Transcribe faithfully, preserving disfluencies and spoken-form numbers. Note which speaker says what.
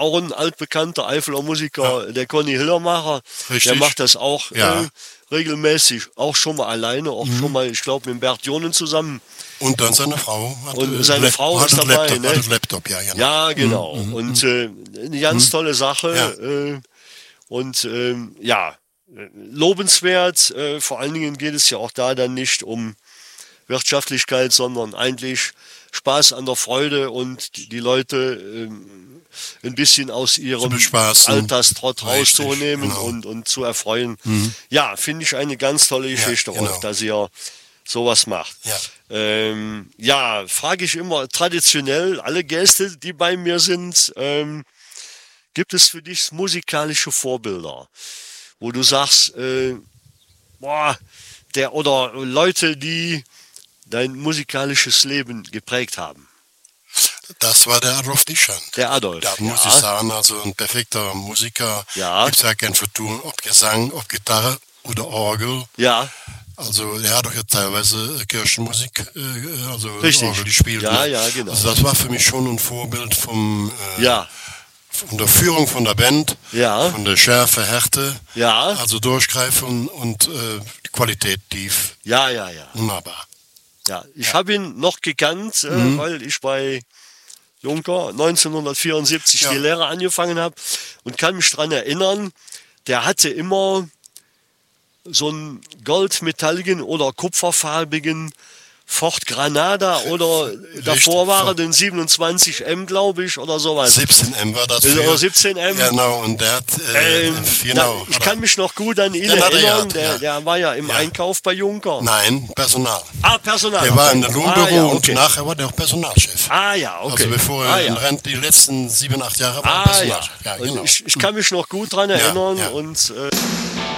Speaker 1: auch ein altbekannter Eifeler Musiker, ja. der Conny Hillermacher. Richtig. Der macht das auch ja. äh, regelmäßig, auch schon mal alleine, auch mhm. schon mal, ich glaube, mit Bert Jonen zusammen.
Speaker 2: Und dann seine Frau. Hat
Speaker 1: und seine
Speaker 2: Lap-
Speaker 1: Frau ist dabei.
Speaker 2: Laptop,
Speaker 1: ne?
Speaker 2: Laptop, ja, genau.
Speaker 1: Ja, genau.
Speaker 2: Mhm.
Speaker 1: Und äh, eine ganz mhm. tolle Sache.
Speaker 2: Ja.
Speaker 1: Äh, und ähm, ja, lobenswert. Äh, vor allen Dingen geht es ja auch da dann nicht um Wirtschaftlichkeit, sondern eigentlich Spaß an der Freude und die, die Leute ähm, ein bisschen aus ihrem Alltagstrott rauszunehmen genau. und, und zu erfreuen. Mhm. Ja, finde ich eine ganz tolle Geschichte, ja, genau. dass ihr sowas macht.
Speaker 2: Ja,
Speaker 1: ähm, ja frage ich immer traditionell alle Gäste, die bei mir sind, ähm, gibt es für dich musikalische Vorbilder, wo du sagst, äh, boah, der oder Leute, die dein musikalisches Leben geprägt haben?
Speaker 2: Das war der Adolf Dischan.
Speaker 1: Der Adolf,
Speaker 2: Da muss
Speaker 1: ja.
Speaker 2: ich sagen, also ein perfekter Musiker.
Speaker 1: Ja.
Speaker 2: Gibt es ja kein Vertun, ob Gesang, ob Gitarre oder Orgel.
Speaker 1: Ja.
Speaker 2: Also er hat doch ja teilweise Kirchenmusik, äh, also
Speaker 1: Richtig.
Speaker 2: Orgel gespielt.
Speaker 1: Ja,
Speaker 2: ne?
Speaker 1: ja, genau.
Speaker 2: Also das war für mich schon ein Vorbild vom, äh,
Speaker 1: ja.
Speaker 2: von der Führung von der Band,
Speaker 1: ja.
Speaker 2: von der Schärfe, Härte,
Speaker 1: ja.
Speaker 2: also Durchgreifen und äh, die Qualität tief.
Speaker 1: Ja, ja, ja.
Speaker 2: Wunderbar.
Speaker 1: Ja, ich ja. habe ihn noch gekannt, äh, mhm. weil ich bei Juncker neunzehnhundertvierundsiebzig ja. die Lehre angefangen habe und kann mich daran erinnern, der hatte immer so einen goldmetalligen oder kupferfarbigen Ford Granada oder Richtig. davor war er den siebenundzwanzig M, glaube ich, oder sowas.
Speaker 2: siebzehn M war das.
Speaker 1: Oder siebzehn M.
Speaker 2: Genau, und der hat, äh,
Speaker 1: ähm,
Speaker 2: genau.
Speaker 1: Da, ich kann mich noch gut an ihn
Speaker 2: ja,
Speaker 1: erinnern,
Speaker 2: hat,
Speaker 1: der,
Speaker 2: ja.
Speaker 1: der war ja im
Speaker 2: ja.
Speaker 1: Einkauf bei Juncker.
Speaker 2: Nein, Personal.
Speaker 1: Ah, Personal.
Speaker 2: Der war in der Lohnbüro
Speaker 1: ah, ja, okay.
Speaker 2: und nachher war der auch Personalchef.
Speaker 1: Ah ja, okay.
Speaker 2: Also bevor er
Speaker 1: ah, ja.
Speaker 2: in Rente die letzten sieben, acht Jahre war
Speaker 1: ah,
Speaker 2: er Personalchef.
Speaker 1: Ja.
Speaker 2: Ja, genau.
Speaker 1: ich, ich kann mich noch gut dran erinnern
Speaker 2: ja, ja.
Speaker 1: und äh,